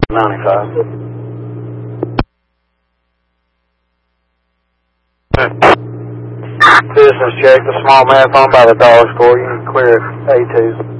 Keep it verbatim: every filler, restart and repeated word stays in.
ninety-five. Citizens check the small marathon by the dollar store. You can clear A two.